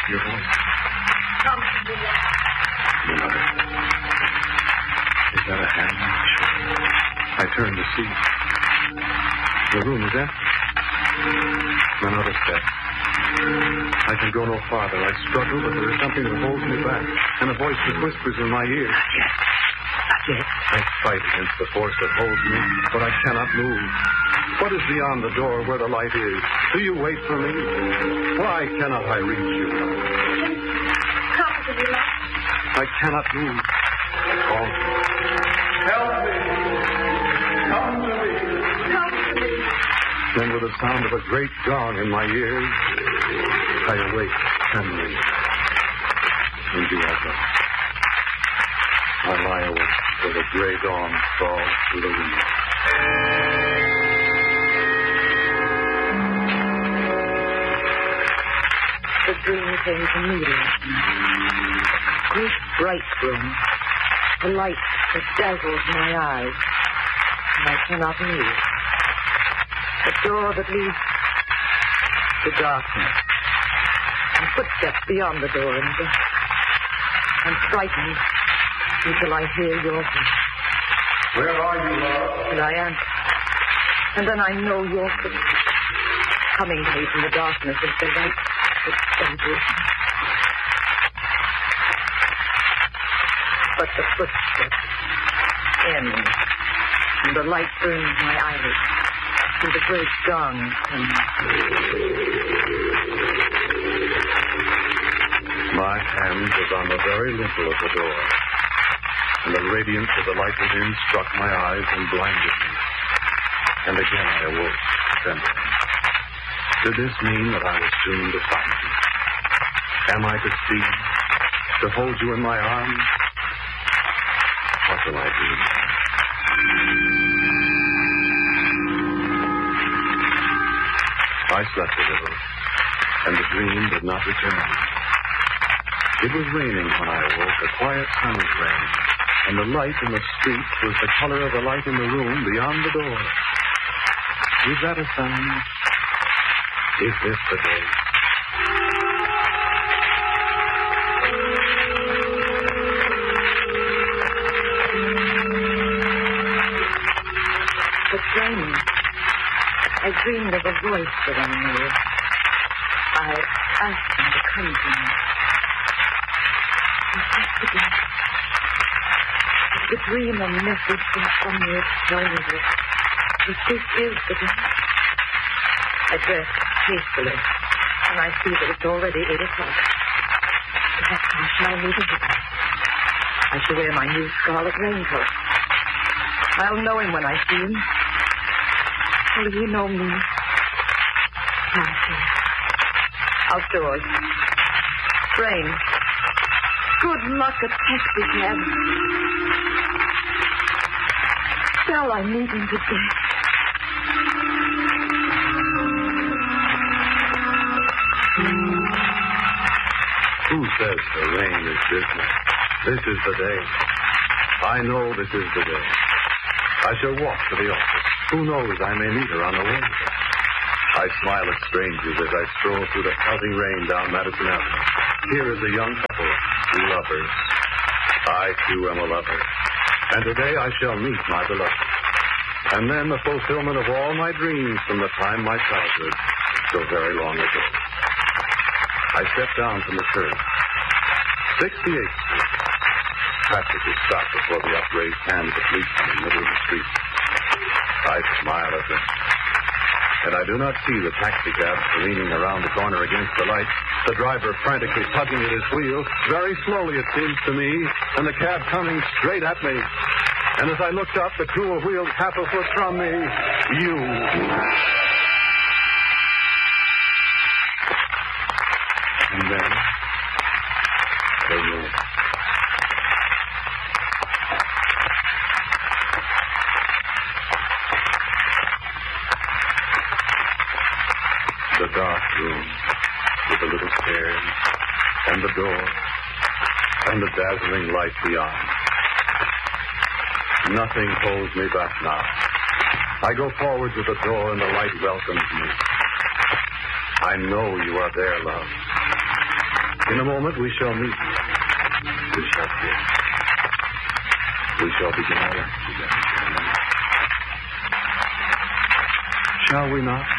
your voice. Come to me. Mother. Is that a hand on my shoulder? I turn to see. The room is empty. Another step. I can go no farther. I struggle, but there is something that holds me back, and a voice that whispers in my ear. Yes. I fight against the force that holds me, but I cannot move. What is beyond the door where the light is? Do you wait for me? Why cannot I reach you? Come to me. I cannot move. Call me. Help me. Come to me. Come to me. Then with the sound of a great gong in my ears, I awake trembling. And you are gone. I lie awake till the gray dawn crawls through the window. The dream came to me last night. A great bright room. The light that dazzles my eyes. And I cannot move. A door that leads to darkness. And footsteps beyond the door and death. I'm frightened until I hear your voice. Where are you, love? And I answer. And then I know your footsteps coming to me from the darkness of the light that enters. But the footsteps end, and the light burns my eyelids, and the great gong comes. My hand was on the very lintel of the door, and the radiance of the light within struck my eyes and blinded me. And again I awoke, trembling. Did this mean that I was doomed to find you? Am I to see, to hold you in my arms? What will I do? I slept a little, and the dream did not return. It was raining when I awoke, a quiet summer's rain, and the light in the street was the color of the light in the room beyond the door. Is that a sign? Is this the day? It's raining. I dreamed of a voice that I knew. I asked him to come to me. I slept again. Is the dream a message from somewhere telling me that this is the day? I dress hastily, and I see that it's already 8 o'clock. Perhaps I shall meet him again. I shall wear my new scarlet raincoat. I'll know him when I see him. Will he know me? Outdoors. Rain. Good luck at taxicab. Shall I meet him today? Who says the rain is business? This is the day. I know this is the day. I shall walk to the office. Who knows, I may meet her on the way. I smile at strangers as I stroll through the pelting rain down Madison Avenue. Here is a young couple, lovers. I, too, am a lover. And today I shall meet my beloved. And then the fulfillment of all my dreams from the time my childhood, so very long ago. I step down from the curb. 68th Street. Traffic is stopped before the upraised hand of the policeman in the middle of the street. I smile at them. And I do not see the taxicab careening around the corner against the light, the driver frantically tugging at his wheel, very slowly it seems to me, and the cab coming straight at me. And as I looked up, the cruel wheels half a foot from me, you. And then, the room. The dark room with the little stairs and the door and the dazzling light beyond. Nothing holds me back now. I go forward to the door and the light welcomes me. I know you are there, love. In a moment, we shall meet. We shall kiss. We shall begin our life together. Shall we not?